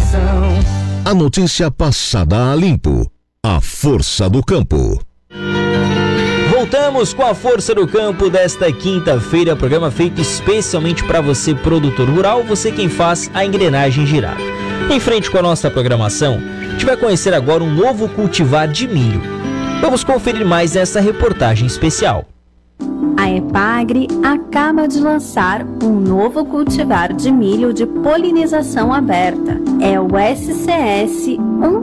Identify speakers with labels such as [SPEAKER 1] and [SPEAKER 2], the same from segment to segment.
[SPEAKER 1] A notícia passada a limpo. A força do campo.
[SPEAKER 2] Voltamos com a Força do Campo desta quinta-feira, programa feito especialmente para você, produtor rural, você quem faz a engrenagem girar. Em frente com a nossa programação, a gente vai conhecer agora um novo cultivar de milho. Vamos conferir mais nessa reportagem especial.
[SPEAKER 3] A Epagre acaba de lançar um novo cultivar de milho de polinização aberta. É o SCS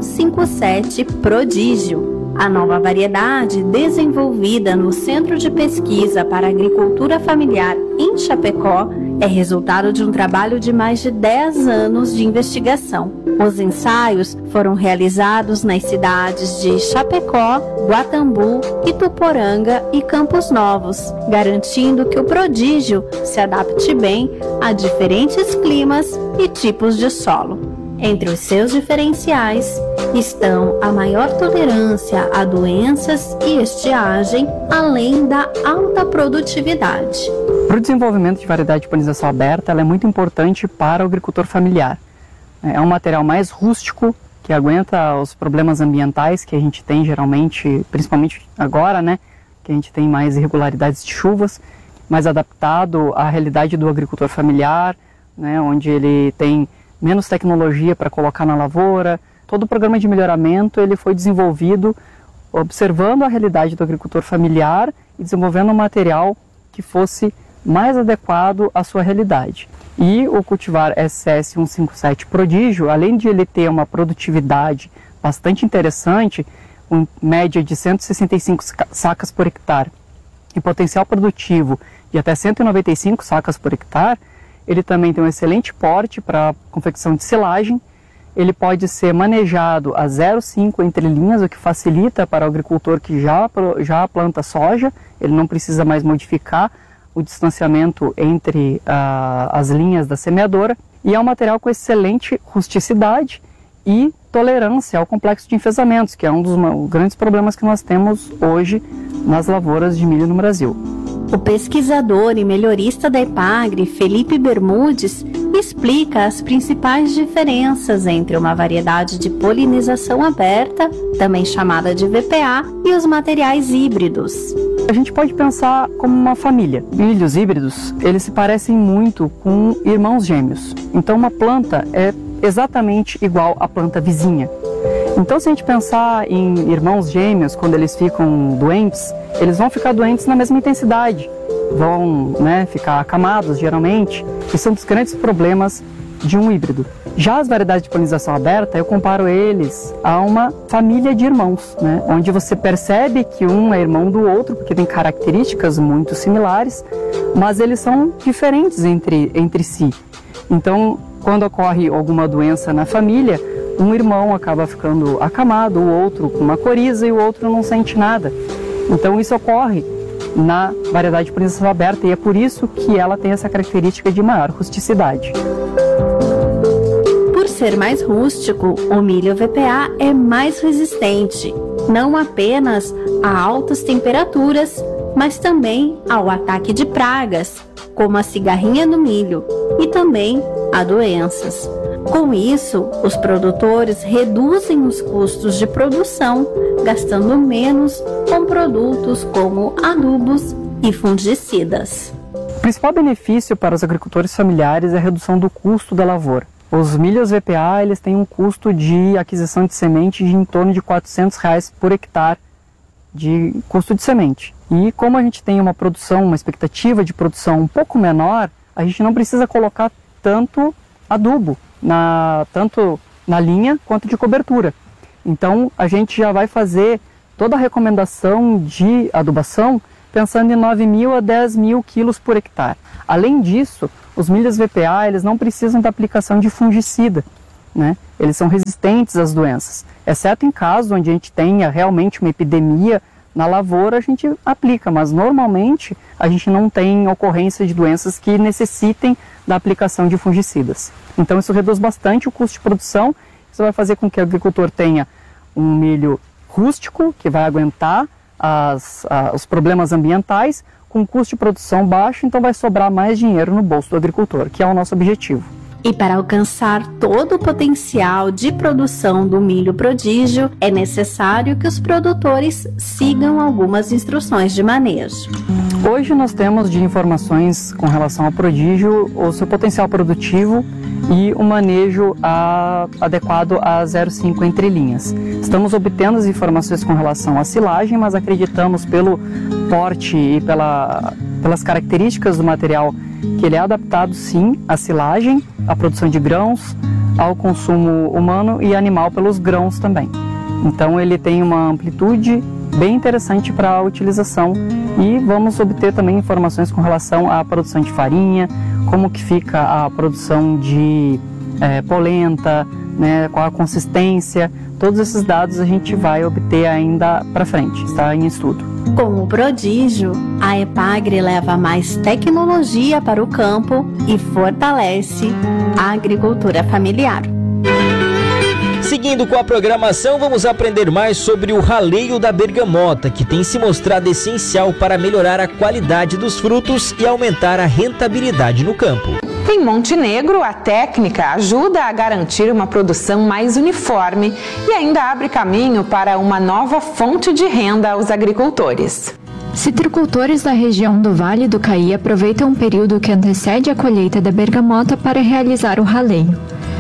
[SPEAKER 3] 157 Prodígio. A nova variedade, desenvolvida no Centro de Pesquisa para Agricultura Familiar em Chapecó, é resultado de um trabalho de mais de 10 anos de investigação. Os ensaios foram realizados nas cidades de Chapecó, Guatambu, Ituporanga e Campos Novos, garantindo que o prodígio se adapte bem a diferentes climas e tipos de solo. Entre os seus diferenciais estão a maior tolerância a doenças e estiagem, além da alta produtividade.
[SPEAKER 4] Para o desenvolvimento de variedade de polinização aberta, ela é muito importante para o agricultor familiar. É um material mais rústico, que aguenta os problemas ambientais que a gente tem geralmente, principalmente agora, né, que a gente tem mais irregularidades de chuvas, mais adaptado à realidade do agricultor familiar, né, onde ele tem menos tecnologia para colocar na lavoura. Todo o programa de melhoramento ele foi desenvolvido observando a realidade do agricultor familiar e desenvolvendo um material que fosse mais adequado à sua realidade. E o cultivar SCS 157 Prodígio, além de ele ter uma produtividade bastante interessante, com média de 165 sacas por hectare e potencial produtivo de até 195 sacas por hectare, ele também tem um excelente porte para confecção de silagem. Ele pode ser manejado a 0,5 entre linhas, o que facilita para o agricultor que já planta soja. Ele não precisa mais modificar o distanciamento entre as linhas da semeadora. E é um material com excelente rusticidade e tolerância ao complexo de enfesamentos, que é um dos grandes problemas que nós temos hoje nas lavouras de milho no Brasil.
[SPEAKER 3] O pesquisador e melhorista da Epagre, Felipe Bermudes, explica as principais diferenças entre uma variedade de polinização aberta, também chamada de VPA, e os materiais híbridos.
[SPEAKER 4] A gente pode pensar como uma família. Milhos híbridos, eles se parecem muito com irmãos gêmeos. Então uma planta é exatamente igual à planta vizinha. Então, se a gente pensar em irmãos gêmeos, quando eles ficam doentes, eles vão ficar doentes na mesma intensidade, vão ficar acamados geralmente, e são dos grandes problemas de um híbrido. Já as variedades de polinização aberta, eu comparo eles a uma família de irmãos, onde você percebe que um é irmão do outro, porque tem características muito similares, mas eles são diferentes entre si. Então, quando ocorre alguma doença na família, um irmão acaba ficando acamado, o outro com uma coriza e o outro não sente nada. Então isso ocorre na variedade de polinização aberta e é por isso que ela tem essa característica de maior rusticidade.
[SPEAKER 3] Por ser mais rústico, o milho VPA é mais resistente, não apenas a altas temperaturas, mas também ao ataque de pragas, como a cigarrinha no milho, e também a doenças. Com isso, os produtores reduzem os custos de produção, gastando menos com produtos como adubos e fungicidas.
[SPEAKER 4] O principal benefício para os agricultores familiares é a redução do custo da lavoura. Os milhos VPA eles têm um custo de aquisição de semente de em torno de R$ 400 por hectare de custo de semente. E como a gente tem uma expectativa de produção um pouco menor, a gente não precisa colocar tanto adubo, tanto na linha quanto de cobertura. Então a gente já vai fazer toda a recomendação de adubação pensando em 9.000 a 10.000 quilos por hectare. Além disso, os milhos VPA eles não precisam da aplicação de fungicida, Eles são resistentes às doenças, exceto em casos onde a gente tenha realmente uma epidemia na lavoura, a gente aplica, mas normalmente a gente não tem ocorrência de doenças que necessitem da aplicação de fungicidas. Então isso reduz bastante o custo de produção, isso vai fazer com que o agricultor tenha um milho rústico, que vai aguentar os problemas ambientais, com custo de produção baixo, então vai sobrar mais dinheiro no bolso do agricultor, que é o nosso objetivo.
[SPEAKER 3] E para alcançar todo o potencial de produção do milho prodígio, é necessário que os produtores sigam algumas instruções de manejo.
[SPEAKER 4] Hoje nós temos de informações com relação ao prodígio, o seu potencial produtivo e o manejo adequado a 0,5 entrelinhas. Estamos obtendo as informações com relação à silagem, mas acreditamos pelo porte e pelas características do material que ele é adaptado sim à silagem, à produção de grãos, ao consumo humano e animal pelos grãos também. Então ele tem uma amplitude bem interessante para a utilização e vamos obter também informações com relação à produção de farinha, como que fica a produção de polenta, né, qual a consistência. Todos esses dados a gente vai obter ainda para frente, está em estudo.
[SPEAKER 3] Com o prodígio, a EPAGRE leva mais tecnologia para o campo e fortalece a agricultura familiar.
[SPEAKER 2] Seguindo com a programação, vamos aprender mais sobre o raleio da bergamota, que tem se mostrado essencial para melhorar a qualidade dos frutos e aumentar a rentabilidade no campo.
[SPEAKER 5] Em Montenegro, a técnica ajuda a garantir uma produção mais uniforme e ainda abre caminho para uma nova fonte de renda aos agricultores.
[SPEAKER 6] Citricultores da região do Vale do Caí aproveitam um período que antecede a colheita da bergamota para realizar o raleio.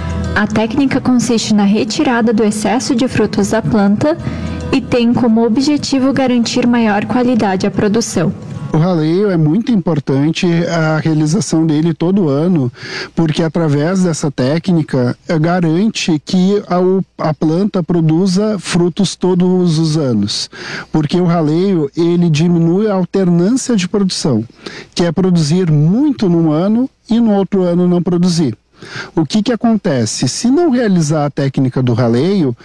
[SPEAKER 6] A técnica consiste na retirada do excesso de frutos da planta e tem como objetivo garantir maior qualidade à produção.
[SPEAKER 7] O raleio é muito importante, a realização dele todo ano, porque através dessa técnica garante que a planta produza frutos todos os anos. Porque o raleio, ele diminui a alternância de produção, que é produzir muito num ano e no outro ano não produzir. O que acontece? Se não realizar a técnica do raleio,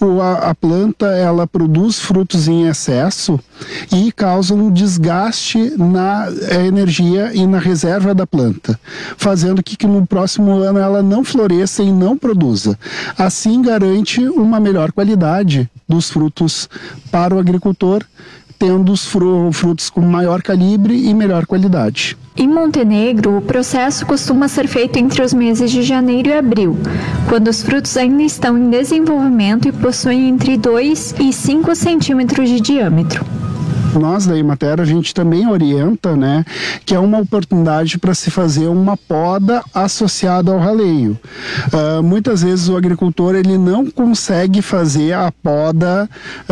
[SPEAKER 7] a planta ela produz frutos em excesso e causa um desgaste na energia e na reserva da planta, fazendo que no próximo ano ela não floresça e não produza. Assim garante uma melhor qualidade dos frutos para o agricultor, tendo os frutos com maior calibre e melhor qualidade.
[SPEAKER 6] Em Montenegro, o processo costuma ser feito entre os meses de janeiro e abril, quando os frutos ainda estão em desenvolvimento e possuem entre 2 e 5 centímetros de diâmetro.
[SPEAKER 7] Nós da Emater, a gente também orienta, né, que é uma oportunidade para se fazer uma poda associada ao raleio. Muitas vezes o agricultor ele não consegue fazer a poda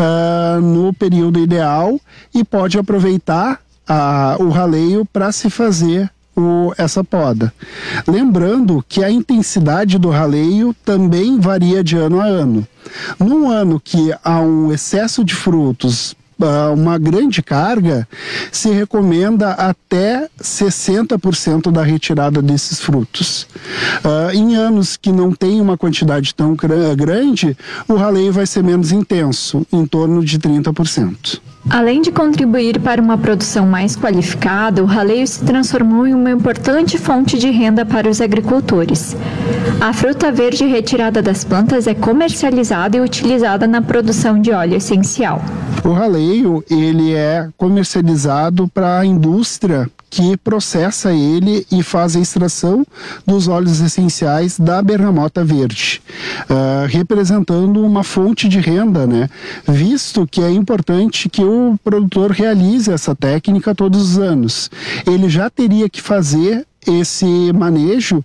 [SPEAKER 7] no período ideal e pode aproveitar o raleio para se fazer essa poda. Lembrando que a intensidade do raleio também varia de ano a ano. Num ano que há um excesso de frutos, uma grande carga, se recomenda até 60% da retirada desses frutos. Em anos que não tem uma quantidade tão grande, o raleio vai ser menos intenso, em torno de 30%.
[SPEAKER 6] Além de contribuir para uma produção mais qualificada, o raleio se transformou em uma importante fonte de renda para os agricultores. A fruta verde retirada das plantas é comercializada e utilizada na produção de óleo essencial.
[SPEAKER 7] O raleio, ele é comercializado para a indústria que processa ele e faz a extração dos óleos essenciais da bergamota verde, representando uma fonte de renda, né? Visto que é importante que o produtor realize essa técnica todos os anos. Ele já teria que fazer esse manejo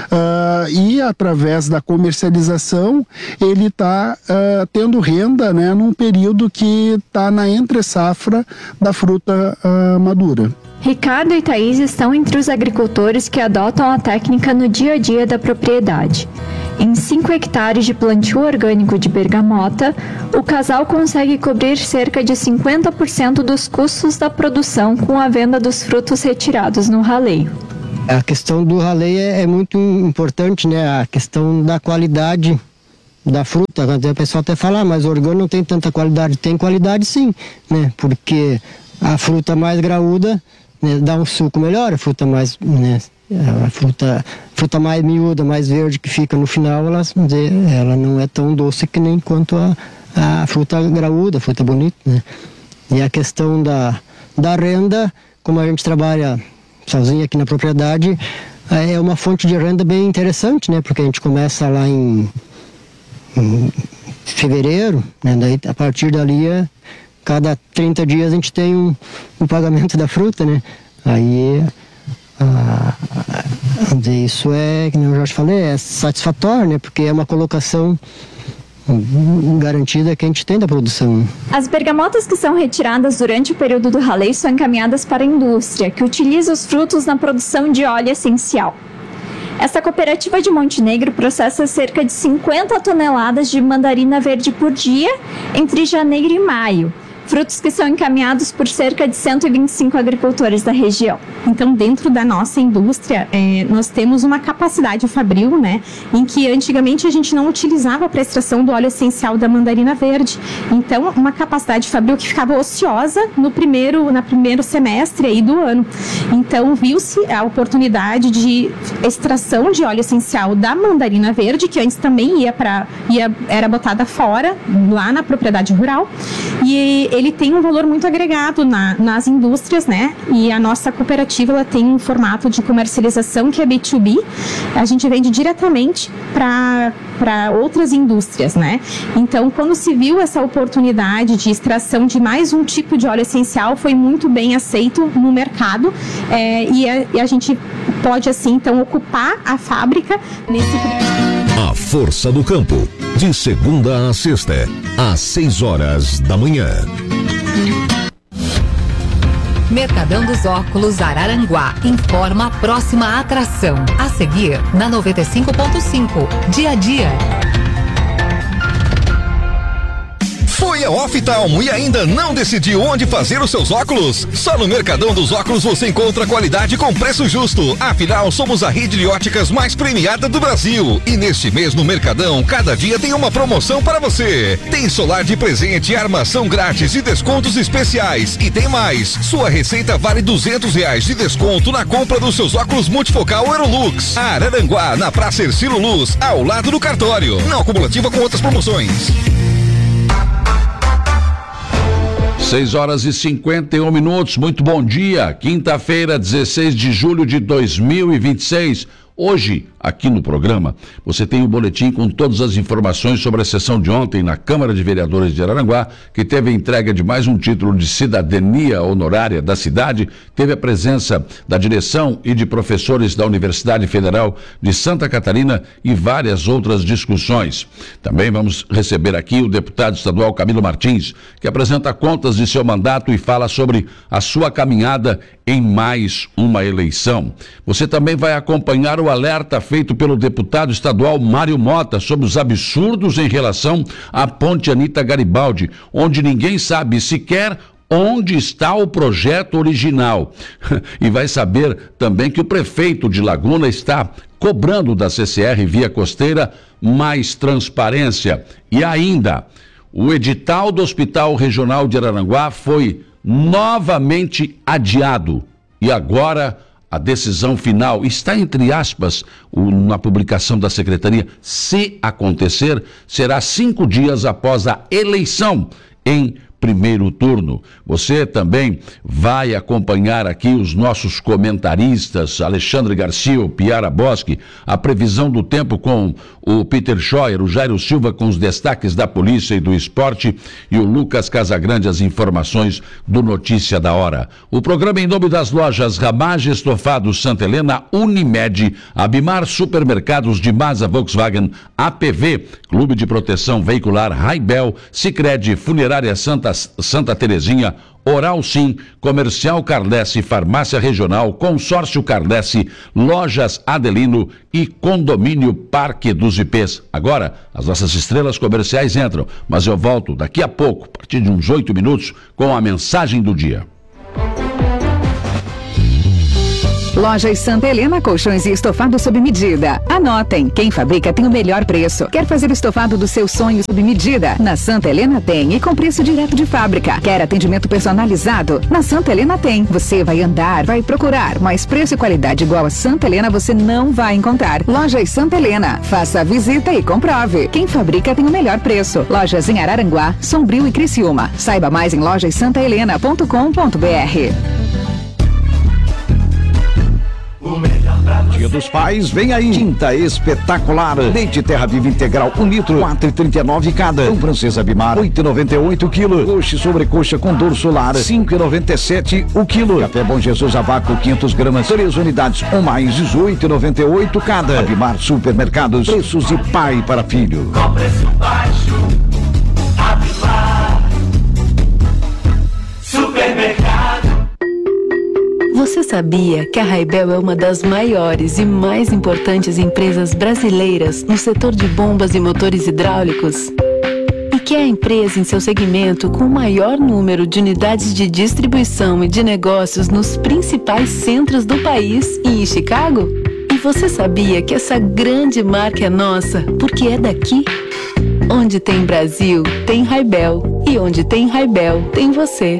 [SPEAKER 7] e através da comercialização ele está tendo renda, né, num período que está na entre-safra da fruta madura.
[SPEAKER 6] Ricardo e Thaís estão entre os agricultores que adotam a técnica no dia a dia da propriedade. Em 5 hectares de plantio orgânico de bergamota, o casal consegue cobrir cerca de 50% dos custos da produção com a venda dos frutos retirados no raleio.
[SPEAKER 8] A questão do raleio é muito importante, né? A questão da qualidade da fruta. O pessoal até fala, mas o orgânico não tem tanta qualidade. Tem qualidade sim, né? Porque a fruta mais graúda, né, dá um suco melhor, a fruta mais, né, a fruta mais miúda, mais verde que fica no final, ela não é tão doce que nem quanto a fruta graúda, a fruta bonita, né? E a questão da renda, como a gente trabalha sozinho aqui na propriedade, é uma fonte de renda bem interessante, né? Porque a gente começa lá em fevereiro, né? Daí a partir dali, cada 30 dias a gente tem um pagamento da fruta, né? Aí isso como eu já te falei, é satisfatório, né? Porque é uma colocação garantida que a gente tem da produção.
[SPEAKER 6] As bergamotas que são retiradas durante o período do raleio são encaminhadas para a indústria, que utiliza os frutos na produção de óleo essencial. Essa cooperativa de Montenegro processa cerca de 50 toneladas de mandarina verde por dia entre janeiro e maio. Frutos que são encaminhados por cerca de 125 agricultores da região.
[SPEAKER 9] Então, dentro da nossa indústria, nós temos uma capacidade fabril, né, em que antigamente a gente não utilizava para extração do óleo essencial da mandarina verde. Então, uma capacidade fabril que ficava ociosa no primeiro semestre aí do ano. Então, viu-se a oportunidade de extração de óleo essencial da mandarina verde, que antes também era botada fora, lá na propriedade rural, e ele tem um valor muito agregado nas indústrias, né? E a nossa cooperativa, ela tem um formato de comercialização que é B2B. A gente vende diretamente para outras indústrias, né? Então, quando se viu essa oportunidade de extração de mais um tipo de óleo essencial, foi muito bem aceito no mercado, e a gente pode, assim, então, ocupar a fábrica nesse...
[SPEAKER 1] A Força do Campo, de segunda a sexta, às 6 horas da manhã.
[SPEAKER 10] Mercadão dos Óculos Araranguá informa a próxima atração. A seguir, na 95.5, dia a dia.
[SPEAKER 11] Foi a Oftalmo e ainda não decidiu onde fazer os seus óculos? Só no Mercadão dos Óculos você encontra qualidade com preço justo. Afinal, somos a rede de óticas mais premiada do Brasil. E neste mês no Mercadão, cada dia tem uma promoção para você. Tem solar de presente, armação grátis e descontos especiais. E tem mais, sua receita vale R$200 de desconto na compra dos seus óculos multifocal Aerolux. Araranguá, na Praça Ercílio Luz, ao lado do cartório. Não acumulativa com outras promoções.
[SPEAKER 12] 6 horas e 51 minutos, muito bom dia, quinta-feira, 16 de julho de 2026. Hoje, aqui no programa, você tem um boletim com todas as informações sobre a sessão de ontem na Câmara de Vereadores de Araranguá, que teve a entrega de mais um título de cidadania honorária da cidade, teve a presença da direção e de professores da Universidade Federal de Santa Catarina e várias outras discussões. Também vamos receber aqui o deputado estadual Camilo Martins, que apresenta contas de seu mandato e fala sobre a sua caminhada em mais uma eleição. Você também vai acompanhar o alerta feito pelo deputado estadual Mário Mota sobre os absurdos em relação à Ponte Anita Garibaldi, onde ninguém sabe sequer onde está o projeto original. E vai saber também que o prefeito de Laguna está cobrando da CCR Via Costeira mais transparência. E ainda, o edital do Hospital Regional de Araranguá foi novamente adiado. E agora a decisão final está, entre aspas, na publicação da Secretaria. Se acontecer, será 5 dias após a eleição em primeiro turno. Você também vai acompanhar aqui os nossos comentaristas, Alexandre Garcia, o Piara Bosque, a previsão do tempo com o Peter Scheuer, o Jairo Silva com os destaques da polícia e do esporte e o Lucas Casagrande as informações do Notícia da Hora. O programa em nome das lojas Ramage Estofados Santa Helena, Unimed, Abimar Supermercados de Mazda Volkswagen, APV, Clube de Proteção Veicular Raibel, Sicredi, Funerária Santa Terezinha, Oral Sim, Comercial Cardesse, Farmácia Regional, Consórcio Cardesse, Lojas Adelino e Condomínio Parque dos Ipês. Agora, as nossas estrelas comerciais entram, mas eu volto daqui a pouco, a partir de uns 8 minutos, com a mensagem do dia.
[SPEAKER 13] Lojas Santa Helena, colchões e estofado sob medida. Anotem, quem fabrica tem o melhor preço. Quer fazer o estofado dos seus sonhos sob medida? Na Santa Helena tem e com preço direto de fábrica. Quer atendimento personalizado? Na Santa Helena tem. Você vai andar, vai procurar, mas preço e qualidade igual a Santa Helena você não vai encontrar. Lojas Santa Helena, faça a visita e comprove. Quem fabrica tem o melhor preço. Lojas em Araranguá, Sombrio e Criciúma. Saiba mais em lojassantahelena.com.br.
[SPEAKER 14] O melhor pra Dia dos Pais, vem aí. Tinta espetacular. Leite Terra Viva Integral, 1 litro, 4,39 cada. Pão francesa Bimar, 8,98 quilo. Coxa e sobrecoxa com dorso lar, 5,97 o quilo. Café Bom Jesus a vácuo, 500 gramas, 3 unidades ou mais, 18,98 cada. Bimar Supermercados, preços de pai para filho.
[SPEAKER 15] Com preço baixo, Bimar Supermercado.
[SPEAKER 16] Você sabia que a Raibel é uma das maiores e mais importantes empresas brasileiras no setor de bombas e motores hidráulicos? E que é a empresa em seu segmento com o maior número de unidades de distribuição e de negócios nos principais centros do país e em Chicago? E você sabia que essa grande marca é nossa porque é daqui? Onde tem Brasil, tem Raibel. E onde tem Raibel, tem você.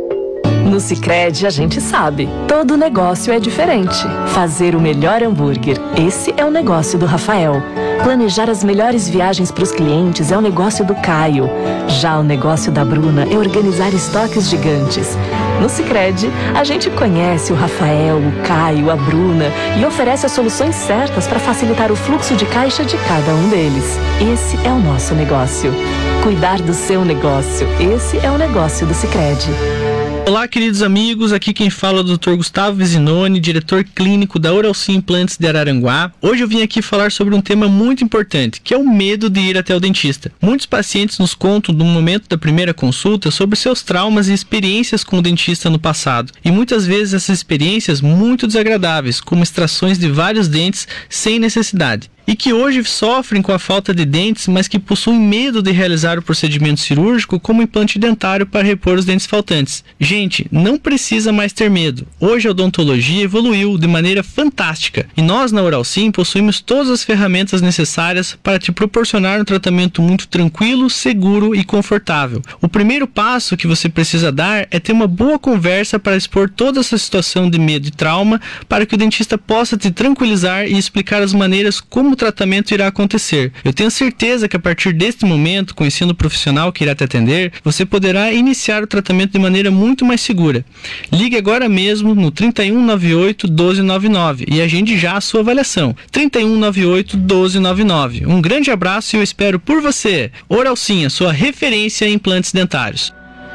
[SPEAKER 17] No Sicredi a gente sabe, todo negócio é diferente. Fazer o melhor hambúrguer, esse é o negócio do Rafael. Planejar as melhores viagens para os clientes é o negócio do Caio. Já o negócio da Bruna é organizar estoques gigantes. No Sicredi, a gente conhece o Rafael, o Caio, a Bruna e oferece as soluções certas para facilitar o fluxo de caixa de cada um deles. Esse é o nosso negócio. Cuidar do seu negócio, esse é o negócio do Sicredi.
[SPEAKER 18] Olá, queridos amigos, aqui quem fala é o Dr. Gustavo Visinoni, diretor clínico da Oralci Implantes de Araranguá. Hoje eu vim aqui falar sobre um tema muito importante, que é o medo de ir até o dentista. Muitos pacientes nos contam no momento da primeira consulta sobre seus traumas e experiências com o dentista no passado. E muitas vezes essas experiências muito desagradáveis, como extrações de vários dentes sem necessidade. E que hoje sofrem com a falta de dentes, mas que possuem medo de realizar o procedimento cirúrgico como implante dentário para repor os dentes faltantes. Gente, não precisa mais ter medo. Hoje a odontologia evoluiu de maneira fantástica e nós na Oralci possuímos todas as ferramentas necessárias para te proporcionar um tratamento muito tranquilo, seguro e confortável. O primeiro passo que você precisa dar é ter uma boa conversa para expor toda essa situação de medo e trauma para que o dentista possa te tranquilizar e explicar as maneiras como o tratamento irá acontecer. Eu tenho certeza que a partir deste momento, conhecendo o profissional que irá te atender, você poderá iniciar o tratamento de maneira muito mais segura. Ligue agora mesmo no 3198 1299 e agende já a sua avaliação. 3198 1299. Um grande abraço e eu espero por você. Oralci, sua referência em implantes dentários.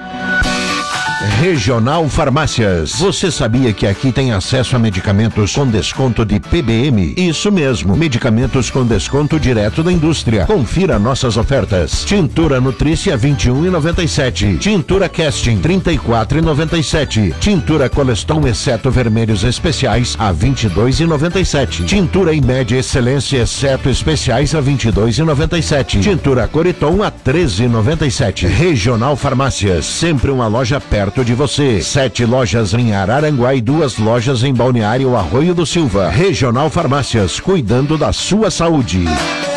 [SPEAKER 19] Regional Farmácias. Você sabia que aqui tem acesso a medicamentos com desconto de PBM? Isso mesmo, medicamentos com desconto direto da indústria. Confira nossas ofertas. Tintura Nutrícia 21,97. Tintura Casting 34,97. Tintura Coleston exceto vermelhos especiais a 22,97. Tintura Imed Excelência exceto especiais a 22,97. Tintura Coriton a 13,97. Regional Farmácias, sempre uma loja perto de você. 7 lojas em Araranguá e 2 lojas em Balneário Arroio do Silva. Regional Farmácias, cuidando da sua saúde.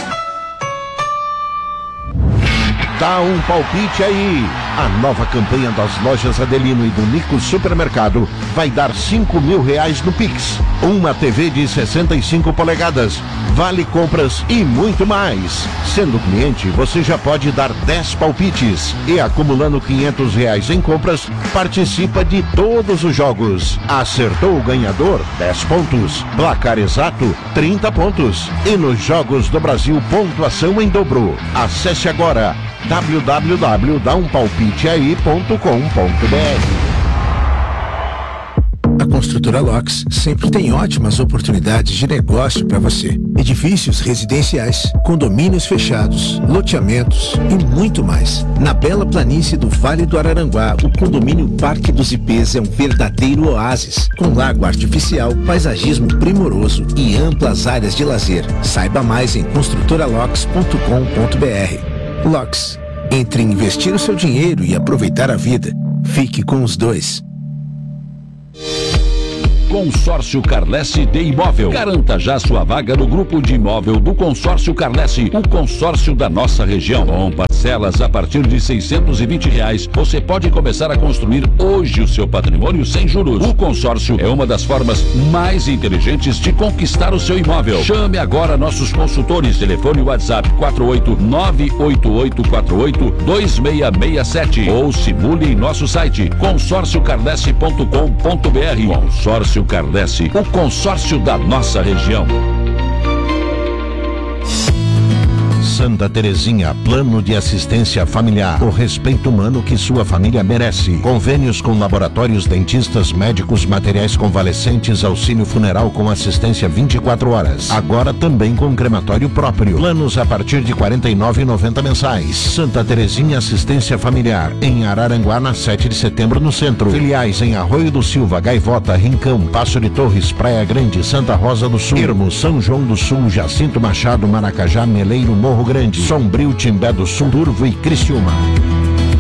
[SPEAKER 19] Dá um palpite aí. A nova campanha das lojas Adelino e do Nico Supermercado vai dar R$5.000 no Pix. Uma TV de 65 polegadas, vale compras e muito mais. Sendo cliente, você já pode dar 10 palpites e acumulando R$500 em compras, participa de todos os jogos. Acertou o ganhador? 10 pontos. Placar exato? 30 pontos. E nos Jogos do Brasil, pontuação em dobro. Acesse agora www.dampalpiteai.com.br.
[SPEAKER 20] A Construtora Locks sempre tem ótimas oportunidades de negócio para você. Edifícios residenciais, condomínios fechados, loteamentos e muito mais. Na bela planície do Vale do Araranguá, o condomínio Parque dos Ipês é um verdadeiro oásis, com lago artificial, paisagismo primoroso e amplas áreas de lazer. Saiba mais em construtoralocks.com.br. Locks, entre investir o seu dinheiro e aproveitar a vida, fique com os dois.
[SPEAKER 12] Consórcio Carlesse de Imóvel. Garanta já sua vaga no grupo de imóvel do Consórcio Carlesse, o consórcio da nossa região. Com parcelas a partir de R$620, você pode começar a construir hoje o seu patrimônio sem juros. O consórcio é uma das formas mais inteligentes de conquistar o seu imóvel. Chame agora nossos consultores. Telefone WhatsApp 48988482667 ou simule em nosso site consórciocarlesse.com.br. Consórcio Consórcio Cardesse, o consórcio da nossa região.
[SPEAKER 19] Santa Terezinha, plano de assistência familiar. O respeito humano que sua família merece. Convênios com laboratórios, dentistas, médicos, materiais convalescentes, auxílio funeral com assistência 24 horas. Agora também com crematório próprio. Planos a partir de R$ 49,90 mensais. Santa Terezinha Assistência Familiar, em Araranguá, na 7 de setembro, no centro. Filiais em Arroio do Silva, Gaivota, Rincão, Passo de Torres, Praia Grande, Santa Rosa do Sul, Irmo, São João do Sul, Jacinto Machado, Maracajá, Meleiro, Morro Grande, Sombrio, Timbé do Sul, Turvo e Criciúma.